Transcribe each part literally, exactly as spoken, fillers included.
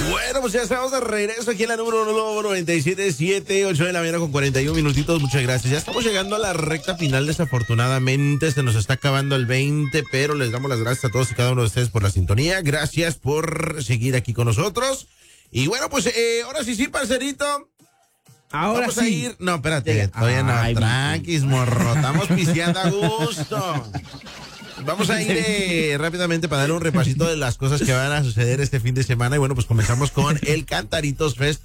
Bueno, pues ya estamos de regreso aquí en la número noventa y siete punto siete, ocho de la mañana con cuarenta y un minutitos. Muchas gracias. Ya estamos llegando a la recta final. Desafortunadamente se nos está acabando el veinte, pero les damos las gracias a todos y cada uno de ustedes por la sintonía. Gracias por seguir aquí con nosotros. Y bueno, pues eh, ahora sí, sí, parcerito. Ahora Vamos sí. a ir. No, espérate, Llega. todavía no. Ay, Tranquis, morro. Estamos pisteando a gusto. Vamos a ir eh, rápidamente para darle un repasito de las cosas que van a suceder este fin de semana. Y bueno, pues comenzamos con el Cantaritos Fest.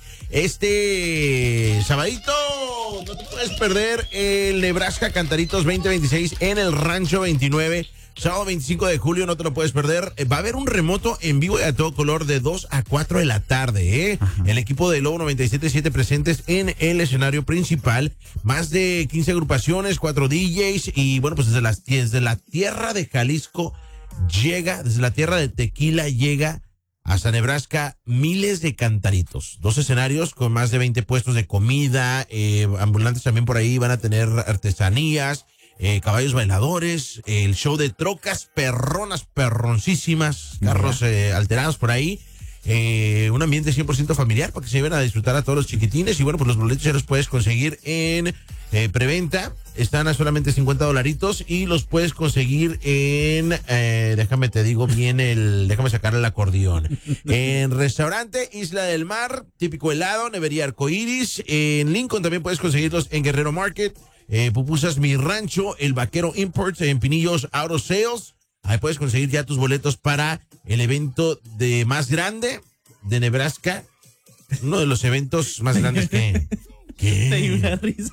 Este sabadito, no te puedes perder el Nebraska Cantaritos veinte veintiséis en el Rancho veintinueve. Sábado veinticinco de julio, no te lo puedes perder. Va a haber un remoto en vivo y a todo color de dos a cuatro de la tarde, ¿eh? Ajá. El equipo de Lobo noventa y siete punto siete presentes en el escenario principal. Más de quince agrupaciones, cuatro D Js y bueno, pues desde, las, desde la tierra de Jalisco llega, desde la tierra de Tequila llega hasta Nebraska miles de cantaritos. Dos escenarios con más de veinte puestos de comida, eh, ambulantes también por ahí van a tener artesanías. Eh, caballos bailadores, eh, el show de trocas perronas, perroncísimas, carros eh, alterados por ahí, eh, un ambiente cien por ciento familiar para que se lleven a disfrutar a todos los chiquitines. Y bueno, pues los boletos ya los puedes conseguir en eh, preventa, están a solamente cincuenta dolaritos y los puedes conseguir en, eh, déjame te digo bien el, déjame sacar el acordeón, en restaurante Isla del Mar, típico helado, nevería arcoíris, en Lincoln también puedes conseguirlos en Guerrero Market. Eh, Pupusas Mi Rancho, el Vaquero Imports en Pinillos Auto Sales. Ahí puedes conseguir ya tus boletos para el evento de más grande de Nebraska. Uno de los eventos más grandes que... ¿Qué? Te dio una risa.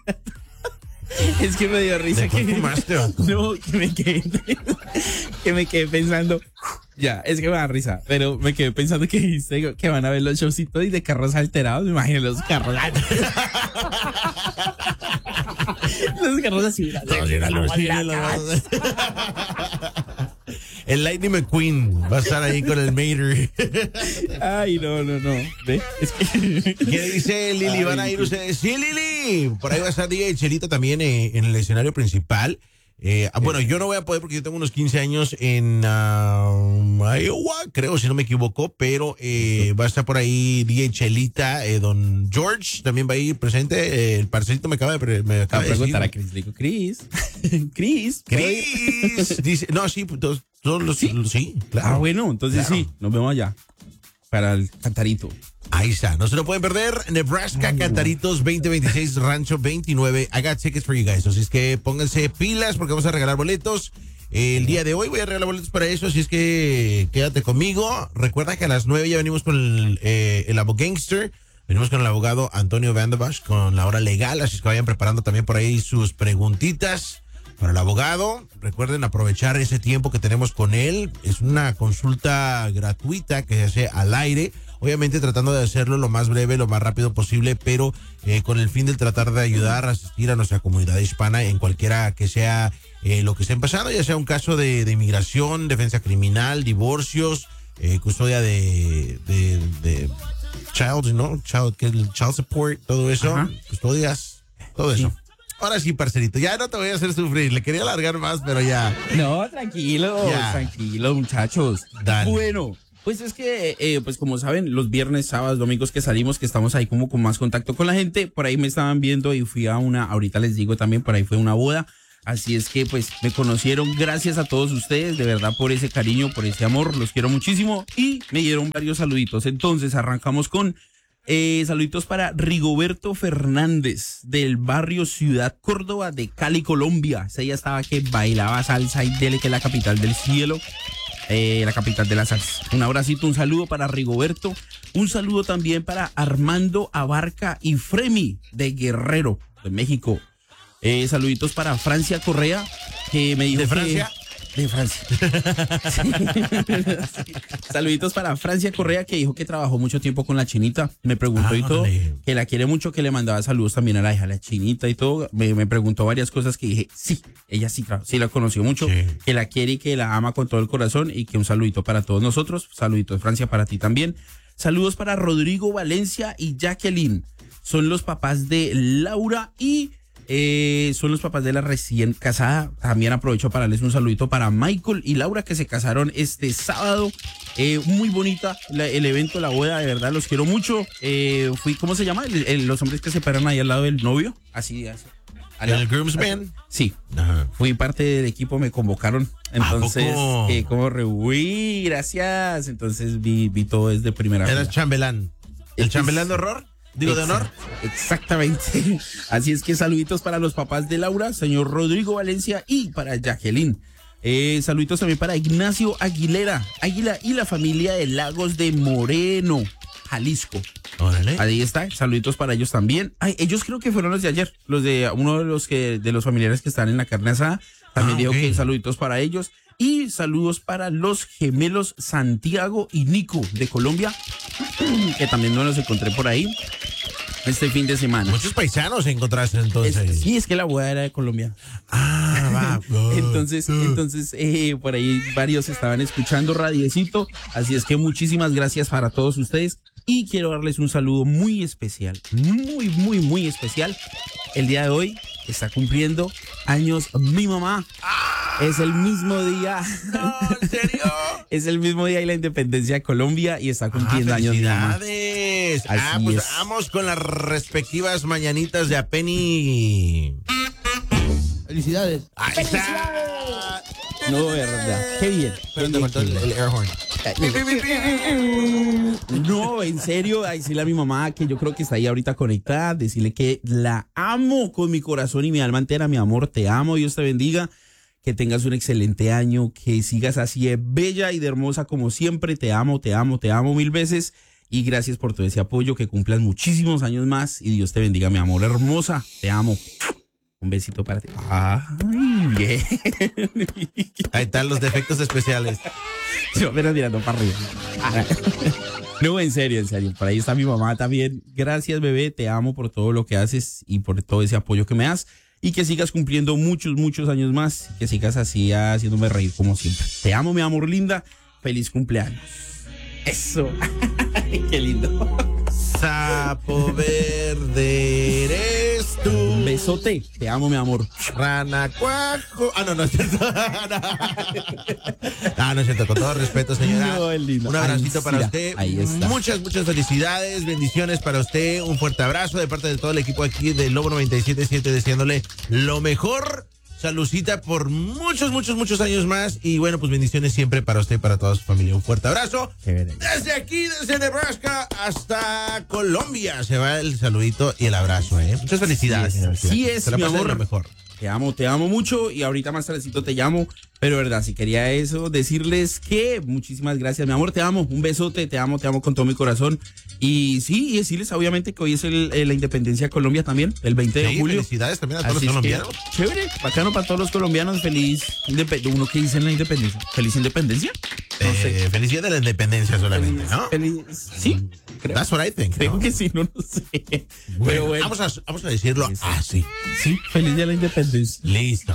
Es que me dio risa. ¿De que fumaste, no, que me quedé, que me quedé pensando. Ya, es que me da risa, pero me quedé pensando que dijiste que van a ver los showcitos y de carros alterados. Me imagino los carros. Los carros así. El Lightning McQueen va a estar ahí con el Mater. Ay, no, no, no. ¿Ve? Es que... ¿Qué dice Lili? ¿Van a ir ustedes? Sí, Lili. Por ahí va a estar D J Chelita también eh, en el escenario principal. Eh, bueno, yo no voy a poder porque yo tengo unos quince años en uh, Iowa, creo, si no me equivoco, pero eh, va a estar por ahí D J Chelita, eh, don George también va a ir presente. Eh, el parcerito me acaba de, me acaba de preguntar decir. a Chris, le digo, Chris, Chris, Chris, dice, no, sí, todos, todos los, ¿Sí? sí, claro. Ah, bueno, entonces Claro. sí, nos vemos allá para el cantarito. Ahí está, no se lo pueden perder. Nebraska Cantaritos veinte veintiséis, Rancho veintinueve. I got tickets for you guys. Así es que pónganse pilas porque vamos a regalar boletos. El día de hoy voy a regalar boletos para eso, así es que quédate conmigo. Recuerda que a las nueve ya venimos con el, eh, el Abo Gangster. Venimos con el abogado Antonio Vanderbash con la hora legal, así es que vayan preparando también por ahí sus preguntitas para el abogado. Recuerden aprovechar ese tiempo que tenemos con él. Es una consulta gratuita que se hace al aire. Obviamente tratando de hacerlo lo más breve, lo más rápido posible, pero eh, con el fin de tratar de ayudar a asistir a nuestra comunidad hispana en cualquiera que sea eh, lo que estén pasando, ya sea un caso de, de inmigración, defensa criminal, divorcios, eh, custodia de, de, de child, ¿no? Child, que el child support, todo eso, Ajá. custodias, todo Sí. eso. Ahora sí, parcerito, ya no te voy a hacer sufrir, le quería alargar más, pero ya. No, tranquilos, Ya. tranquilos, muchachos. Dale. Bueno, pues es que, eh, pues como saben, los viernes, sábados, domingos que salimos, que estamos ahí como con más contacto con la gente, por ahí me estaban viendo y fui a una, ahorita les digo también, por ahí fue una boda. Así es que pues me conocieron, gracias a todos ustedes, de verdad por ese cariño, por ese amor, los quiero muchísimo y me dieron varios saluditos. Entonces arrancamos con eh, saluditos para Rigoberto Fernández del barrio Ciudad Córdoba de Cali, Colombia. Ella estaba que bailaba salsa y dele que es la capital del cielo. Eh, la capital de la salsa. Un abracito, un saludo para Rigoberto, un saludo también para Armando Abarca y Fremi de Guerrero, de México. Eh, saluditos para Francia Correa, que me dijo ¿De que- Francia? De Francia. Sí. Saluditos para Francia Correa, que dijo que trabajó mucho tiempo con la chinita. Me preguntó y todo, Ándale. que la quiere mucho, que le mandaba saludos también a la hija, la chinita y todo. Me, me preguntó varias cosas que dije, sí, ella sí, claro, sí la conoció mucho, Sí. que la quiere y que la ama con todo el corazón y que un saludito para todos nosotros. Saluditos de Francia para ti también. Saludos para Rodrigo Valencia y Jacqueline. Son los papás de Laura y Eh, son los papás de la recién casada. También aprovecho para darles un saludito para Michael y Laura, que se casaron este sábado. Eh, muy bonita la, el evento, la boda, de verdad, los quiero mucho. Eh, fui, ¿cómo se llama? El, el, los hombres que se paran ahí al lado del novio. Así, así. ¿El groomsman? Sí. Ajá. Fui parte del equipo, me convocaron. Entonces, eh, como re, uy, gracias. Entonces vi, vi todo desde primera vez. Eras chambelán. ¿El chambelán de horror? Digo, de honor. Exactamente. Así es que saluditos para los papás de Laura, señor Rodrigo Valencia, y para Jacqueline. Eh, saluditos también para Ignacio Aguilera, Águila y la familia de Lagos de Moreno, Jalisco. Órale. Ahí está, saluditos para ellos también. Ay, ellos creo que fueron los de ayer, los de uno de los que de los familiares que están en la carne asada. También Ah, dijo okay. que saluditos para ellos. Y saludos para los gemelos Santiago y Nico de Colombia, que también no los encontré por ahí este fin de semana. Muchos paisanos encontraste entonces. Es, sí, es que la boda era de Colombia. Ah, va. entonces, entonces eh, por ahí varios estaban escuchando Radiecito. Así es que muchísimas gracias para todos ustedes. Y quiero darles un saludo muy especial, muy, muy, muy especial. El día de hoy está cumpliendo años mi mamá. Es el mismo día. No, ¿en serio? Es el mismo día de la independencia de Colombia y está cumpliendo ah, años mi mamá. felicidades. Así Ah, pues es. vamos con las respectivas mañanitas de Apeni. Felicidades. Ahí está. No, de verdad. Qué bien. Pero te faltó el, el air horn. No, en serio, decirle a mi mamá que yo creo que está ahí ahorita conectada, decirle que la amo con mi corazón y mi alma entera, mi amor, te amo, Dios te bendiga, que tengas un excelente año, que sigas así de bella y de hermosa como siempre, te amo, te amo, te amo mil veces y gracias por todo ese apoyo, que cumplas muchísimos años más y Dios te bendiga, mi amor hermosa, te amo. Un besito para ti. Ay, bien. Ahí están los defectos especiales. Yo apenas mirando para arriba. No, en serio, en serio. Por ahí está mi mamá también. Gracias, bebé. Te amo por todo lo que haces y por todo ese apoyo que me das. Y que sigas cumpliendo muchos, muchos años más. Que sigas así haciéndome reír como siempre. Te amo, mi amor linda. Feliz cumpleaños. Eso. Qué lindo. Sapo verde eres tú. Un besote. Te amo, mi amor. Rana cuajo. Ah, no, no es cierto. Ah, no es cierto. Con todo respeto, señora. No, es lindo. Un abracito Ay, para mira, usted. ahí está. Muchas, muchas felicidades, bendiciones para usted. Un fuerte abrazo de parte de todo el equipo aquí de Lobo noventa y siete punto siete, deseándole lo mejor. Saludcita por muchos, muchos, muchos años más. Y bueno, pues bendiciones siempre para usted y para toda su familia. Un fuerte abrazo. Desde aquí, desde Nebraska hasta Colombia. Se va el saludito y el abrazo, ¿eh? Muchas felicidades. Sí es, sí es, Se la mi pasen amor. lo mejor. Te amo, te amo mucho y ahorita más tardecito te llamo, pero verdad, si quería eso, decirles que muchísimas gracias, mi amor, te amo, un besote, te amo, te amo con todo mi corazón y sí, y decirles obviamente que hoy es el, el, la independencia de Colombia también, el veinte de Sí, julio. felicidades también a todos Así los es que, colombianos. chévere, bacano para todos los colombianos, feliz independencia. ¿Uno qué dice en la independencia? ¿Feliz independencia? No sé. Eh, felicidad de la independencia solamente, ¿no? Feliz, sí, creo. That's what I think, Creo ¿no? que sí, no lo sé. Bueno, Pero bueno, Vamos, a, vamos a decirlo Sí, sí. así. sí, feliz día de la independencia. Listo.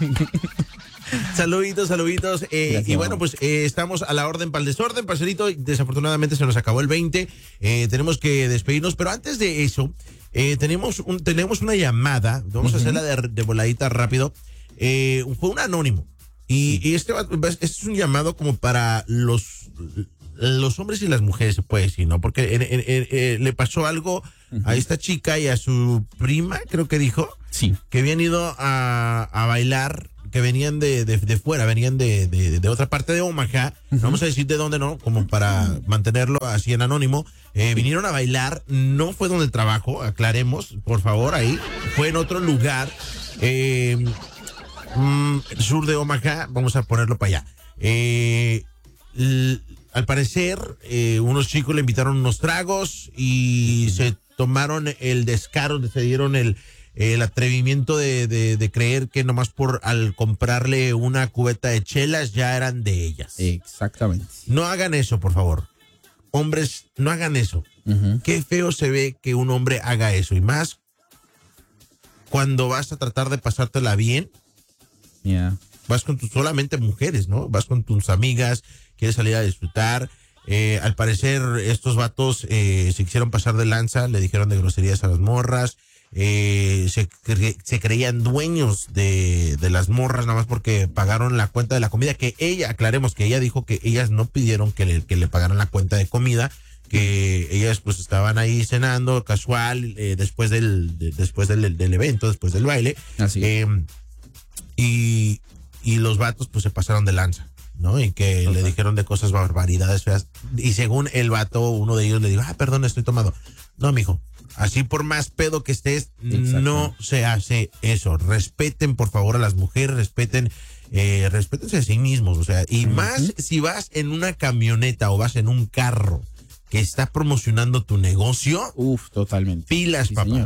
Saluditos, saluditos. Eh, Gracias, y bueno, mamá. pues eh, estamos a la orden para el desorden, parcerito. Desafortunadamente se nos acabó el veinte. Eh, tenemos que despedirnos, pero antes de eso, eh, tenemos, un, tenemos una llamada. Vamos uh-huh. a hacerla de, de voladita rápido. Eh, fue un anónimo. Y, y este, este es un llamado como para los, los hombres y las mujeres, se puede decir, ¿no? Porque en, en, en, eh, le pasó algo uh-huh. a esta chica y a su prima, creo que dijo. Sí. Que habían ido a, a bailar, que venían de, de, de fuera, venían de, de, de otra parte de Omaha. Uh-huh. Vamos a decir de dónde, ¿no? Como para mantenerlo así en anónimo. Eh, vinieron a bailar, no fue donde el trabajo, aclaremos, por favor, ahí. Fue en otro lugar. Eh, Mm, sur de Omaha, vamos a ponerlo para allá. Eh, l- al parecer, eh, unos chicos le invitaron unos tragos y se tomaron el descaro, se dieron el, el atrevimiento de, de, de creer que nomás por al comprarle una cubeta de chelas ya eran de ellas. Exactamente. No hagan eso, por favor. Hombres, no hagan eso. Uh-huh. Qué feo se ve que un hombre haga eso. Y más cuando vas a tratar de pasártela bien. Yeah. Vas con tus solamente mujeres, ¿no? Vas con tus amigas, quieres salir a disfrutar. Eh, al parecer, estos vatos eh, se quisieron pasar de lanza, le dijeron de groserías a las morras. eh, se, cre- se creían dueños de, de las morras nada más porque pagaron la cuenta de la comida, que ella, aclaremos que ella dijo que ellas no pidieron que le, que le pagaran la cuenta de comida, que ellas pues estaban ahí cenando casual eh, después del de, después del, del evento, después del baile. Así. Eh, y, y los vatos pues se pasaron de lanza, ¿no? Y que Total. le dijeron de cosas barbaridades feas. Y según el vato, uno de ellos le dijo, ah, perdón, estoy tomado. No, mijo, así por más pedo que estés, Exacto. no se hace eso. Respeten, por favor, a las mujeres, respeten, eh, respétense a sí mismos, o sea, y Ujú. más si vas en una camioneta o vas en un carro que está promocionando tu negocio, Uf, totalmente. pilas, Sí, papá, señor.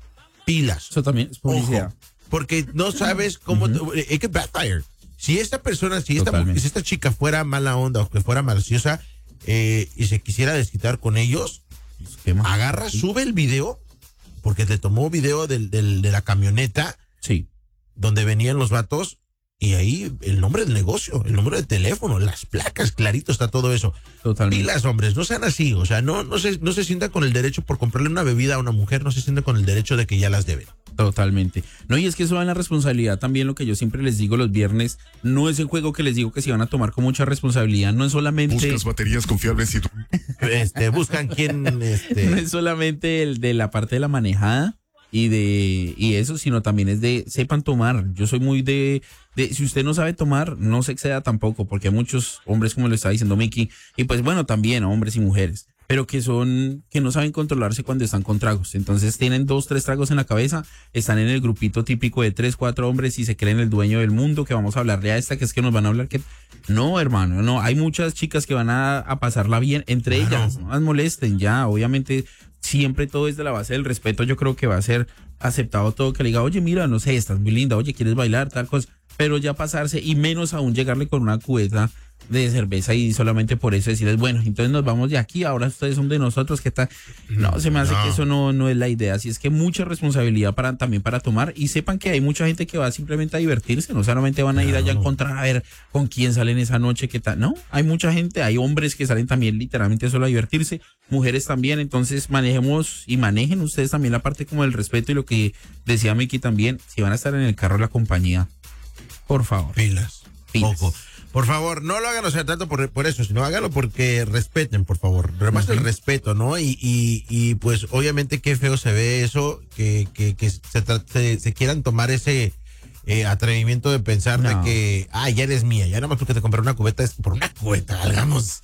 pilas. Eso también es publicidad. Ojo, porque no sabes cómo, Ujú. te- it could backfire. Si esta persona, si esta, Totalmente. si esta chica fuera mala onda o que fuera maliciosa eh, y se quisiera desquitar con ellos, ¿Qué más? agarra, sube el video, porque te tomó video del, del- de la camioneta Sí. donde venían los vatos y ahí el nombre del negocio, el número de teléfono, las placas, clarito está todo eso. Totalmente. Pilas, hombres, no sean así, o sea, no, no se, no se sientan con el derecho por comprarle una bebida a una mujer, no se sientan con el derecho de que ya las deben. Totalmente. No, y es que eso va en la responsabilidad también, lo que yo siempre les digo los viernes, no es el juego que les digo que se van a tomar con mucha responsabilidad, no es solamente... Buscas baterías confiables y tu... Este, buscan quién, No este, es solamente el de la parte de la manejada y de y eso, sino también es de sepan tomar. Yo soy muy de, de si usted no sabe tomar, no se exceda tampoco, porque hay muchos hombres, como lo está diciendo Mickey, y pues bueno, también hombres y mujeres, pero que son, que no saben controlarse cuando están con tragos. Entonces tienen dos, tres tragos en la cabeza, están en el grupito típico de tres, cuatro hombres y se creen el dueño del mundo, que vamos a hablarle a esta, que es que nos van a hablar que... No, hermano, no, hay muchas chicas que van a, a pasarla bien entre Claro. ellas, no las molesten ya, obviamente siempre todo es de la base del respeto, yo creo que va a ser aceptado todo que le diga, oye, mira, no sé, estás muy linda, oye, ¿quieres bailar? Tal cosa, pero ya pasarse y menos aún llegarle con una cubeta de cerveza y solamente por eso decirles, bueno, entonces nos vamos de aquí, ahora ustedes son de nosotros, ¿qué tal? No, se me hace No. que eso no, no es la idea, así es que mucha responsabilidad para también para tomar y sepan que hay mucha gente que va simplemente a divertirse, no solamente van a ir allá a encontrar a ver con quién salen esa noche, qué tal, no, hay mucha gente, hay hombres que salen también literalmente solo a divertirse, mujeres también, entonces manejemos y manejen ustedes también la parte como del respeto y lo que decía Miki también, si van a estar en el carro la compañía, por favor. pilas, Pilas. ojo. Por favor, no lo hagan, o sea, tanto por, por eso, sino háganlo porque respeten, por favor. Además, el respeto, ¿no? Y, y, y pues, obviamente, qué feo se ve eso, que, que, que se, tra- se, se quieran tomar ese eh, atrevimiento de pensar No. de que, ah, ya eres mía, ya nada más porque te compré una cubeta, es por una cubeta, hagamos.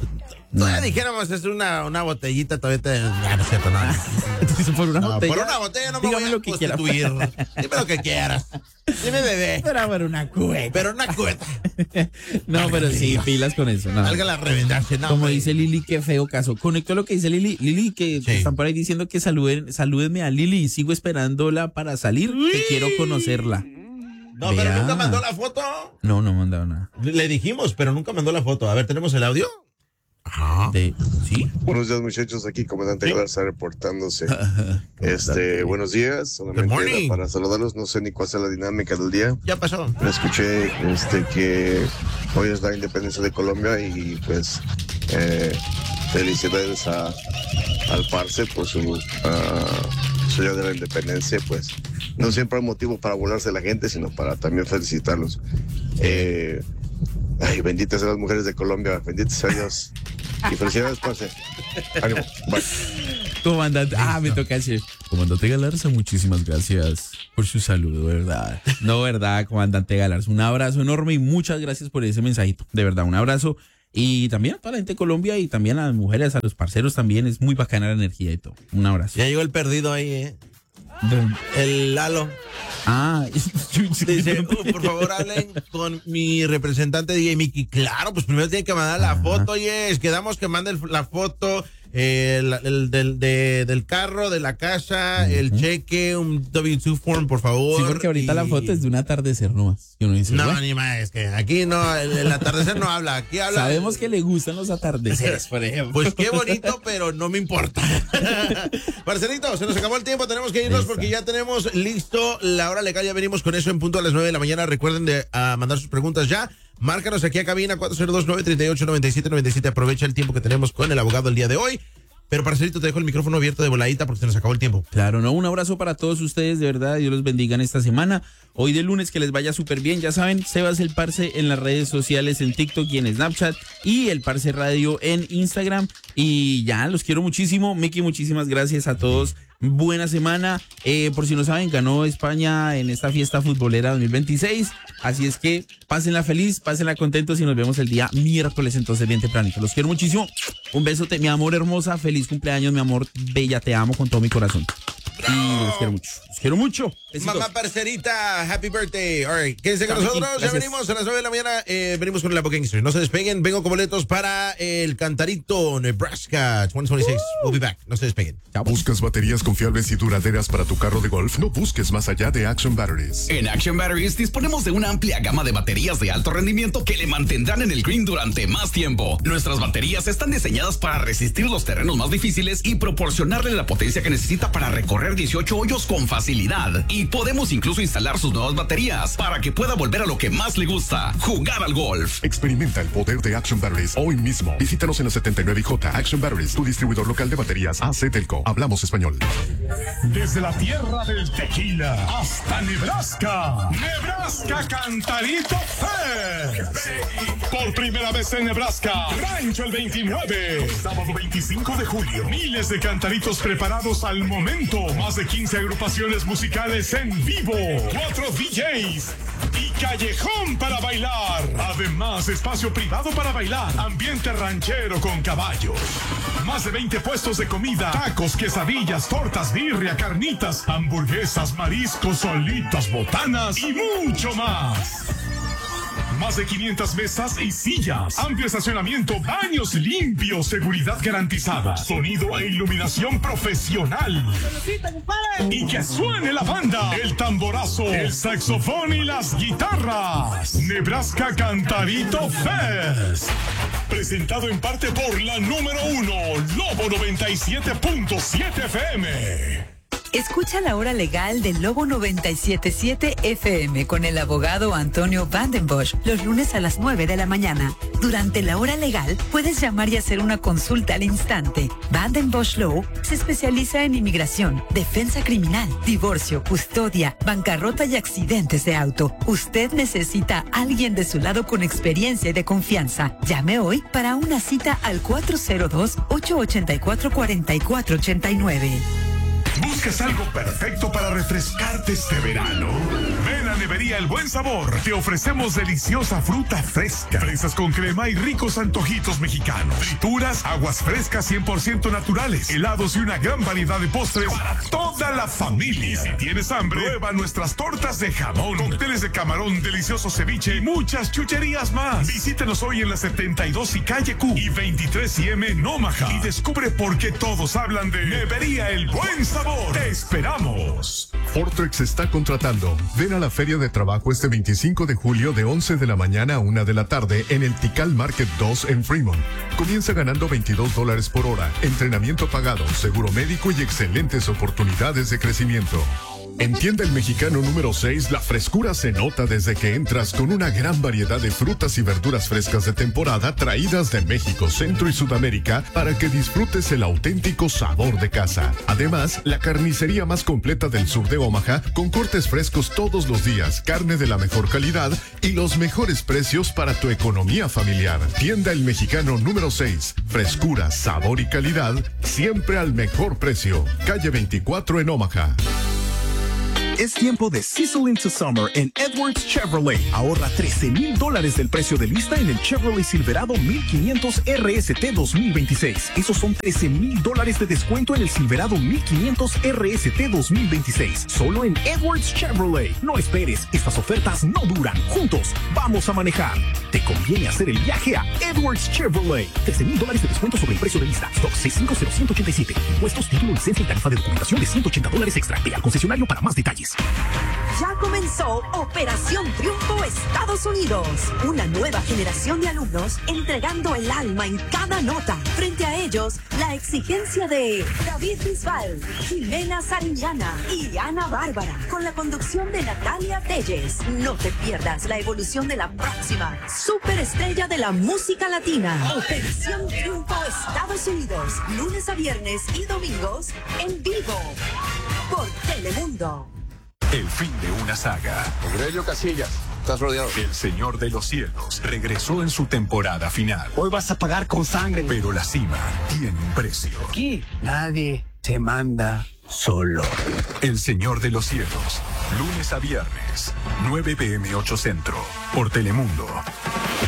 No, ya dijéramos, es una, una botellita, todavía te. Ah, no es cierto, no. no. por una No, botella. por una botella no me Dígame voy a lo que quiera. constituir. Dime lo que quieras. Dime, bebé. Pero por una cubeta. Pero una cubeta. No, pero sí, Dios. pilas con eso. No. Salga la revendarse, no. Como hombre. dice Lili, qué feo caso. Conecto a lo que dice Lili. Lili, que Sí. están por ahí diciendo que saluden, salúdenme a Lili. Sigo esperándola para salir, que quiero conocerla. No, pero Vea. nunca mandó la foto. No, no mandado nada. Le dijimos, pero nunca mandó la foto. A ver, ¿tenemos el audio? Ajá. De, ¿sí? Buenos días, muchachos. Aquí comandante Sí. Garza reportándose. Este, buenos días. Solamente Good morning. era para saludarlos. No sé ni cuál sea la dinámica del día. Ya pasó. Pero escuché este, que hoy es la independencia de Colombia y pues eh, felicidades a, al Parce por su, ah, su día de la independencia. Pues no siempre hay motivo para burlarse de la gente, sino para también felicitarlos. Eh, ay, benditas sean las mujeres de Colombia. Benditos sea Dios. Y felicidades, Parce. Ánimo. Bye. Comandante, ah, me toca decir. Comandante Galarza, muchísimas gracias por su saludo, ¿verdad? No, ¿verdad, comandante Galarza? Un abrazo enorme y muchas gracias por ese mensajito. De verdad, un abrazo. Y también a toda la gente de Colombia y también a las mujeres, a los parceros también. Es muy bacana la energía y todo. Un abrazo. Ya llegó el perdido ahí, ¿eh? El Lalo. Ah, Dice, "Uh, por favor, hablen con mi representante D J Mickey. Claro, pues primero tienen que mandar la Ajá. foto, yes. Quedamos que manden la foto eh, el, el del, de- del carro, de la casa, el cheque, un W dos form, por favor. sí, porque ahorita y- la foto es de un atardecer nomás. Y uno dice, No, bueno, ni más, es que aquí no, el, el atardecer no habla. Aquí habla. sabemos que le gustan los atardeceres, por ejemplo. Pues qué bonito, pero no me importa. Marcelito, se nos acabó el tiempo, tenemos que irnos Listo. porque ya tenemos listo la hora legal. Ya venimos con eso en punto a las nueve de la mañana. Recuerden de ah, mandar sus preguntas ya. Márcanos aquí a cabina cuatro cero dos, nueve tres ocho, nueve siete nueve siete. Aprovecha el tiempo que tenemos con el abogado el día de hoy. Pero, parcerito, te dejo el micrófono abierto de voladita porque se nos acabó el tiempo. Claro, no, un abrazo para todos ustedes, de verdad, Dios los bendiga en esta semana. Hoy de lunes que les vaya súper bien, ya saben, Sebas el Parce en las redes sociales, en TikTok y en Snapchat, y el Parce Radio en Instagram. Y ya, los quiero muchísimo. Miki, muchísimas gracias a todos. Buena semana. Eh, por si no saben, ganó España en esta fiesta futbolera dos mil veintiséis. Así es que pásenla feliz, pásenla contentos y nos vemos el día miércoles, entonces bien tempranito. Los quiero muchísimo. Un besote, mi amor hermosa. Feliz cumpleaños, mi amor bella. Te amo con todo mi corazón. Y los quiero mucho. Los quiero mucho. Besitos. Mamá parcerita, happy birthday. All right, quédense con Chao, nosotros. Miki, Ya gracias. venimos a las nueve de la mañana. Eh, venimos con la Booking History. No se despeguen. Vengo con boletos para el Cantarito Nebraska dos mil veintiséis. We'll be back. No se despeguen. ¿Buscas baterías confiables y duraderas para tu carro de golf? No busques más allá de Action Batteries. En Action Batteries disponemos de una amplia gama de baterías de alto rendimiento que le mantendrán en el green durante más tiempo. Nuestras baterías están diseñadas para resistir los terrenos más difíciles y proporcionarle la potencia que necesita para recorrer dieciocho hoyos con facilidad. Y podemos incluso instalar sus nuevas baterías para que pueda volver a lo que más le gusta, jugar al golf. Experimenta el poder de Action Batteries hoy mismo. Visítanos en la setenta y nueve J. Action Batteries, tu distribuidor local de baterías A C Telco. Hablamos español. Desde la tierra del tequila hasta Nebraska. Nebraska Cantarito Fest. Por primera vez en Nebraska, Rancho el veintinueve. Sábado veinticinco de julio. Miles de cantaritos preparados al momento. Más de quince agrupaciones musicales en vivo. Cuatro D Js. Y callejón para bailar. Además, espacio privado para bailar. Ambiente ranchero con caballos. Más de veinte puestos de comida. Tacos, quesadillas, tortas, birria, carnitas, hamburguesas, mariscos, solitas, botanas y mucho más. Más de quinientas mesas y sillas. Amplio estacionamiento, baños limpios, seguridad garantizada, sonido e iluminación profesional. Y que suene la banda, el tamborazo, el saxofón y las guitarras. Nebraska Cantarito Fest. Presentado en parte por la número uno, Lobo noventa y siete punto siete F M. Escucha la hora legal de Lobo noventa y siete punto siete F M con el abogado Antonio Vandenbosch los lunes a las nueve de la mañana. Durante la hora legal puedes llamar y hacer una consulta al instante. Vandenbosch Law se especializa en inmigración, defensa criminal, divorcio, custodia, bancarrota y accidentes de auto. Usted necesita a alguien de su lado con experiencia y de confianza. Llame hoy para una cita al cuatro cero dos, ocho ocho cuatro, cuatro cuatro ocho nueve. ¿Buscas algo perfecto para refrescarte este verano? Ven a Nevería El Buen Sabor. Te ofrecemos deliciosa fruta fresca, fresas con crema y ricos antojitos mexicanos. Frituras, aguas frescas cien por ciento naturales, helados y una gran variedad de postres para toda la familia. Si tienes hambre, prueba nuestras tortas de jamón, cócteles de camarón, delicioso ceviche y muchas chucherías más. Visítenos hoy en la setenta y dos y calle Q y veintitrés y M en Omaha y descubre por qué todos hablan de Nevería El Buen Sabor. ¡Te esperamos! Fortrex está contratando. Ven a la Feria de Trabajo este veinticinco de julio de once de la mañana a una de la tarde en el Tikal Market dos en Fremont. Comienza ganando veintidós dólares por hora, entrenamiento pagado, seguro médico y excelentes oportunidades de crecimiento. En Tienda El Mexicano número seis, la frescura se nota desde que entras con una gran variedad de frutas y verduras frescas de temporada traídas de México, Centro y Sudamérica para que disfrutes el auténtico sabor de casa. Además, la carnicería más completa del sur de Omaha con cortes frescos todos los días, carne de la mejor calidad y los mejores precios para tu economía familiar. Tienda El Mexicano número seis, frescura, sabor y calidad siempre al mejor precio. Calle veinticuatro en Omaha. Es tiempo de Sizzle into Summer en Edwards Chevrolet. Ahorra trece mil dólares del precio de lista en el Chevrolet Silverado mil quinientos R S T dos mil veintiséis. Esos son trece mil dólares de descuento en el Silverado mil quinientos R S T dos mil veintiséis. Solo en Edwards Chevrolet. No esperes, estas ofertas no duran. Juntos, vamos a manejar. Te conviene hacer el viaje a Edwards Chevrolet. trece mil dólares de descuento sobre el precio de lista. Stock seis cinco cero uno ocho siete. Impuestos, título, licencia y tarifa de documentación de ciento ochenta dólares extra. Ve al concesionario para más detalles. X. Ya comenzó Operación Triunfo Estados Unidos. Una nueva generación de alumnos entregando el alma en cada nota. Frente a ellos, la exigencia de David Bisbal, Jimena Sariñana y Ana Bárbara. Con la conducción de Natalia Telles. No te pierdas la evolución de la próxima superestrella de la música latina. Operación Triunfo Estados Unidos. Lunes a viernes y domingos en vivo. Por Telemundo. El fin de una saga. Aurelio Casillas, estás rodeado. El Señor de los Cielos regresó en su temporada final. Hoy vas a pagar con sangre. Pero la cima tiene un precio. Aquí nadie se manda solo. El Señor de los Cielos. Lunes a viernes, nueve p m ocho Centro. Por Telemundo.